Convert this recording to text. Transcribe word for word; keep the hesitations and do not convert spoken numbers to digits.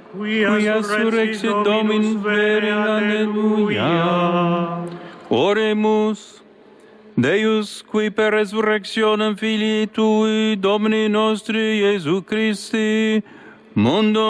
Quia surrexit Dominus vere, alleluia. Oremus. Deus, qui per resurrectionem Filii Tui, Domini nostri, Iesu Christi, mundo